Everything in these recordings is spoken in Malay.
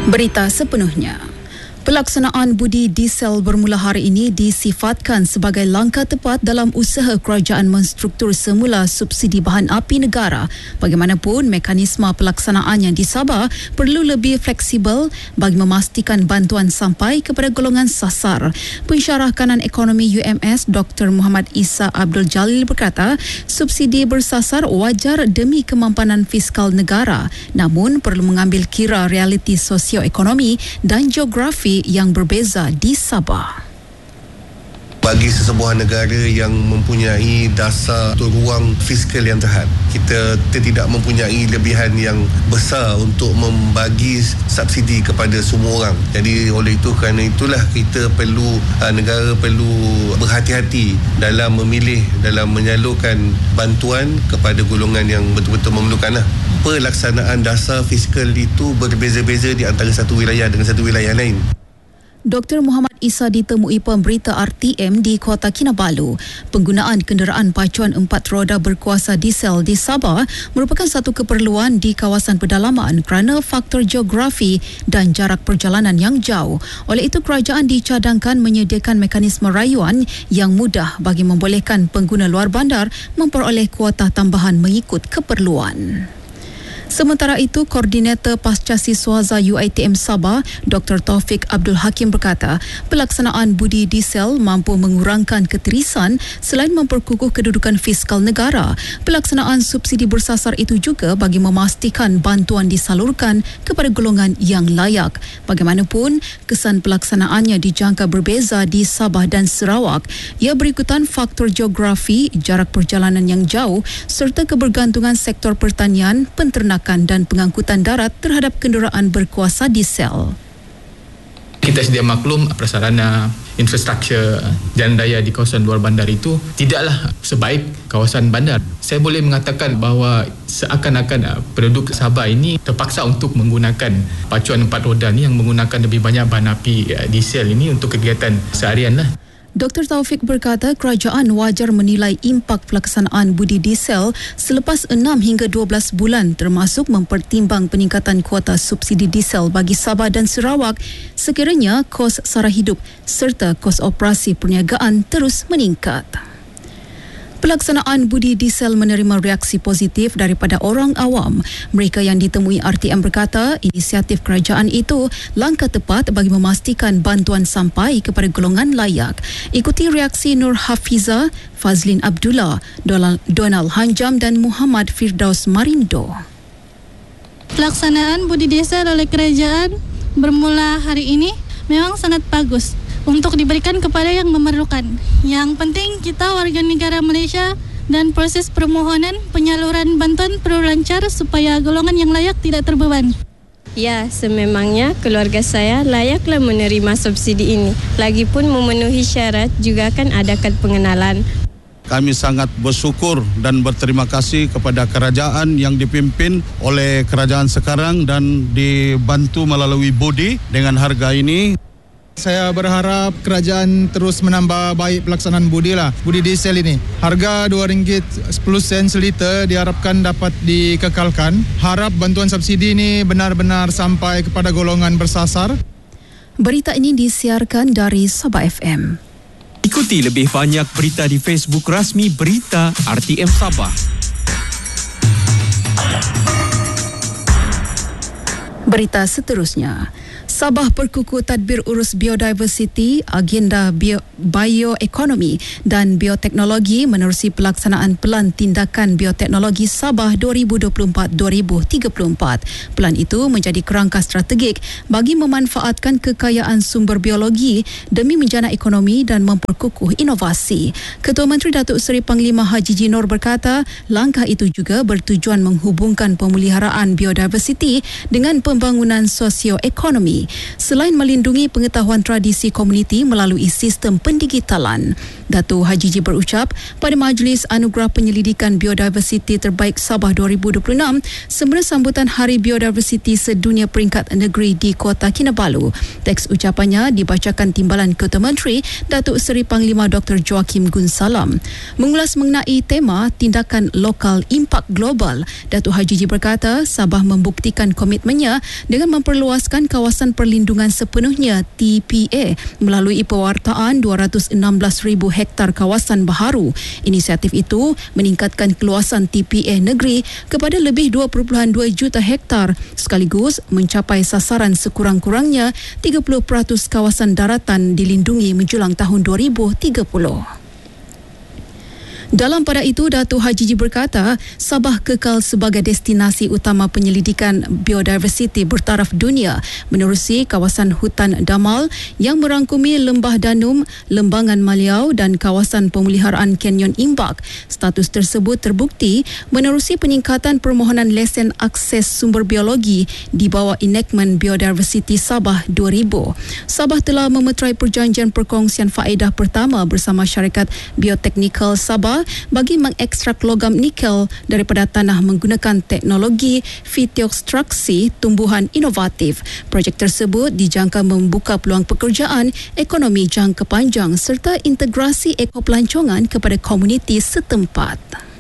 Berita sepenuhnya. Pelaksanaan budi diesel bermula hari ini disifatkan sebagai langkah tepat dalam usaha kerajaan menstruktur semula subsidi bahan api negara. Bagaimanapun, mekanisme pelaksanaan yang di Sabah perlu lebih fleksibel bagi memastikan bantuan sampai kepada golongan sasar. Pensyarah Kanan Ekonomi UMS Dr. Muhammad Isa Abdul Jalil berkata, subsidi bersasar wajar demi kemampanan fiskal negara, namun perlu mengambil kira realiti sosioekonomi dan geografi yang berbeza di Sabah. Bagi sesebuah negara yang mempunyai dasar atau ruang fiskal yang terhad, kita tidak mempunyai lebihan yang besar untuk membagi subsidi kepada semua orang. Jadi oleh itu, kerana itulah kita perlu, negara perlu berhati-hati dalam memilih, dalam menyalurkan bantuan kepada golongan yang betul-betul memerlukanlah. Pelaksanaan dasar fiskal itu berbeza-beza di antara satu wilayah dengan satu wilayah lain. Dr. Muhammad Isa ditemui pemberita RTM di Kota Kinabalu. Penggunaan kenderaan pacuan 4 roda berkuasa diesel di Sabah merupakan satu keperluan di kawasan pedalaman kerana faktor geografi dan jarak perjalanan yang jauh. Oleh itu, kerajaan dicadangkan menyediakan mekanisme rayuan yang mudah bagi membolehkan pengguna luar bandar memperoleh kuota tambahan mengikut keperluan. Sementara itu, Koordinator Pasca Siswaza UiTM Sabah, Dr. Taufik Abdul Hakim berkata, pelaksanaan budi diesel mampu mengurangkan keterisan selain memperkukuh kedudukan fiskal negara. Pelaksanaan subsidi bersasar itu juga bagi memastikan bantuan disalurkan kepada golongan yang layak. Bagaimanapun, kesan pelaksanaannya dijangka berbeza di Sabah dan Sarawak. Ia berikutan faktor geografi, jarak perjalanan yang jauh serta kebergantungan sektor pertanian, penternakan dan pengangkutan darat terhadap kenderaan berkuasa diesel. Kita sedia maklum prasarana infrastruktur jalan raya di kawasan luar bandar itu tidaklah sebaik kawasan bandar. Saya boleh mengatakan bahawa seakan-akan penduduk Sabah ini terpaksa untuk menggunakan pacuan 4 roda ni yang menggunakan lebih banyak bahan api diesel ini untuk kegiatan seharian lah. Dr. Taufik berkata kerajaan wajar menilai impak pelaksanaan budi diesel selepas 6 hingga 12 bulan termasuk mempertimbang peningkatan kuota subsidi diesel bagi Sabah dan Sarawak sekiranya kos sara hidup serta kos operasi perniagaan terus meningkat. Pelaksanaan budi diesel menerima reaksi positif daripada orang awam. Mereka yang ditemui RTM berkata inisiatif kerajaan itu langkah tepat bagi memastikan bantuan sampai kepada golongan layak. Ikuti reaksi Nur Hafiza, Fazlin Abdullah, Donald Hanjam dan Muhammad Firdaus Marindo. Pelaksanaan budi diesel oleh kerajaan bermula hari ini memang sangat bagus untuk diberikan kepada yang memerlukan. Yang penting kita warga negara Malaysia dan proses permohonan penyaluran bantuan perlu lancar supaya golongan yang layak tidak terbeban. Ya, sememangnya keluarga saya layaklah menerima subsidi ini. Lagipun memenuhi syarat juga akan ada kad pengenalan. Kami sangat bersyukur dan berterima kasih kepada kerajaan yang dipimpin oleh kerajaan sekarang dan dibantu melalui budi dengan harga ini. Saya berharap kerajaan terus menambah baik pelaksanaan budi diesel ini. Harga RM2.10 seliter diharapkan dapat dikekalkan. Harap bantuan subsidi ini benar-benar sampai kepada golongan bersasar. Berita ini disiarkan dari Sabah FM. Ikuti lebih banyak berita di Facebook rasmi Berita RTM Sabah. Berita seterusnya. Sabah perkukuh tadbir urus biodiversiti, agenda bioekonomi dan bioteknologi menerusi pelaksanaan Pelan Tindakan Bioteknologi Sabah 2024-2034. Pelan itu menjadi kerangka strategik bagi memanfaatkan kekayaan sumber biologi demi menjana ekonomi dan memperkukuh inovasi. Ketua Menteri Datuk Seri Panglima Haji Jinor berkata, langkah itu juga bertujuan menghubungkan pemeliharaan biodiversiti dengan pembangunan sosioekonomi. Selain melindungi pengetahuan tradisi komuniti melalui sistem pendigitalan. Datuk Haji Ji berucap pada Majlis Anugerah Penyelidikan Biodiversiti Terbaik Sabah 2026 sembena sambutan Hari Biodiversiti Sedunia peringkat negeri di Kota Kinabalu. Teks ucapannya dibacakan Timbalan Ketua Menteri Datuk Seri Panglima Dr. Joakim Gunsalam. Mengulas mengenai tema tindakan lokal impak global, Datuk Haji Ji berkata Sabah membuktikan komitmennya dengan memperluaskan kawasan kawasan perlindungan sepenuhnya TPA melalui pewartaan 216,000 hektar kawasan baharu. Inisiatif itu meningkatkan keluasan TPA negeri kepada lebih 2.2 juta hektar sekaligus mencapai sasaran sekurang-kurangnya 30% kawasan daratan dilindungi menjelang tahun 2030. Dalam pada itu, Datuk Hajiji berkata, Sabah kekal sebagai destinasi utama penyelidikan biodiversiti bertaraf dunia menerusi kawasan hutan Damal yang merangkumi Lembah Danum, Lembangan Maliau dan kawasan pemeliharaan Kanyon Imbak. Status tersebut terbukti menerusi peningkatan permohonan lesen akses sumber biologi di bawah Enactment Biodiversity Sabah 2000. Sabah telah memeterai perjanjian perkongsian faedah pertama bersama syarikat Biotechnical Sabah bagi mengekstrak logam nikel daripada tanah menggunakan teknologi fitoekstraksi tumbuhan inovatif. Projek tersebut dijangka membuka peluang pekerjaan, ekonomi jangka panjang serta integrasi ekopelancongan kepada komuniti setempat.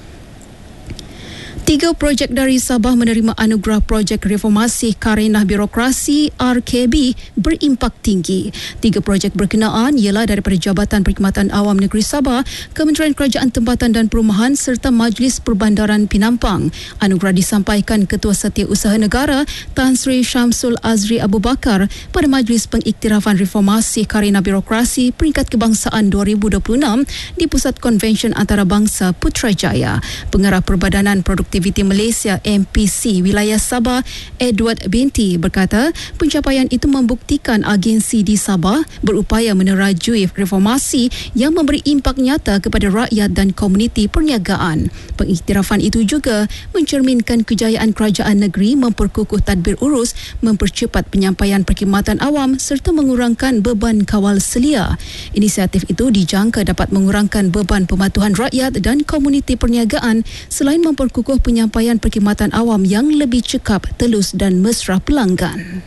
3 projek dari Sabah menerima anugerah Projek Reformasi Karenah Birokrasi RKB berimpak tinggi. 3 projek berkenaan ialah daripada Jabatan Perkhidmatan Awam Negeri Sabah, Kementerian Kerajaan Tempatan dan Perumahan serta Majlis Perbandaran Penampang. Anugerah disampaikan Ketua Setiausaha Negara Tan Sri Syamsul Azri Abu Bakar pada Majlis Pengiktirafan Reformasi Karenah Birokrasi Peringkat Kebangsaan 2026 di Pusat Konvensyen Antarabangsa Putrajaya. Pengarah Perbadanan Produktiviti Malaysia MPC Wilayah Sabah Edward Binti berkata pencapaian itu membuktikan agensi di Sabah berupaya menerajui reformasi yang memberi impak nyata kepada rakyat dan komuniti perniagaan. Pengiktirafan itu juga mencerminkan kejayaan kerajaan negeri memperkukuh tadbir urus, mempercepat penyampaian perkhidmatan awam serta mengurangkan beban kawal selia. Inisiatif itu dijangka dapat mengurangkan beban pematuhan rakyat dan komuniti perniagaan selain memperkukuh penyampaian perkhidmatan awam yang lebih cekap, telus dan mesra pelanggan.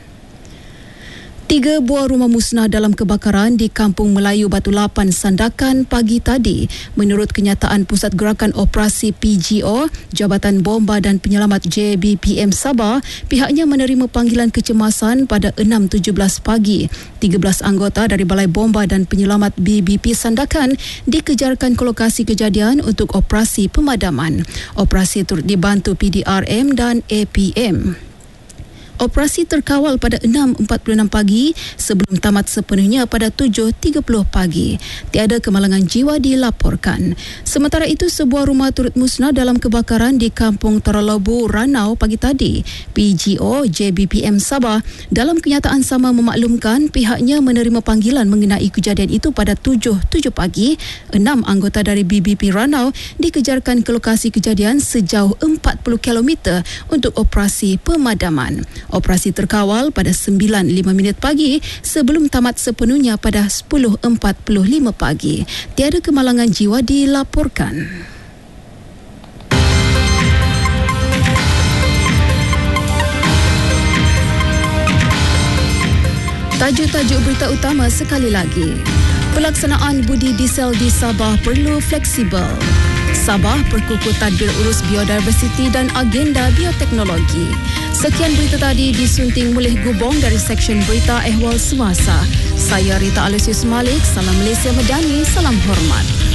3 buah rumah musnah dalam kebakaran di Kampung Melayu Batu Lapan, Sandakan pagi tadi. Menurut kenyataan Pusat Gerakan Operasi PGO, Jabatan Bomba dan Penyelamat JBPM Sabah, pihaknya menerima panggilan kecemasan pada 6.17 pagi. 13 anggota dari Balai Bomba dan Penyelamat BBP Sandakan dikejarkan ke lokasi kejadian untuk operasi pemadaman. Operasi turut dibantu PDRM dan APM. Operasi terkawal pada 6.46 pagi sebelum tamat sepenuhnya pada 7.30 pagi. Tiada kemalangan jiwa dilaporkan. Sementara itu, sebuah rumah turut musnah dalam kebakaran di Kampung Torolobu, Ranau pagi tadi. PGO JBPM Sabah dalam kenyataan sama memaklumkan pihaknya menerima panggilan mengenai kejadian itu pada 7.07 pagi. 6 anggota dari BBP Ranau dikejarkan ke lokasi kejadian sejauh 40 km untuk operasi pemadaman. Operasi terkawal pada 9.05 pagi sebelum tamat sepenuhnya pada 10.45 pagi. Tiada kemalangan jiwa dilaporkan. Tajuk-tajuk berita utama sekali lagi. Pelaksanaan budi diesel di Sabah perlu fleksibel. Sabah perkukuh tadbir urus biodiversiti dan agenda bioteknologi. Sekian berita tadi disunting oleh Gubong dari Seksyen Berita Ehwal Semasa. Saya Rita Alesius Malik, salam Malaysia Medani, salam hormat.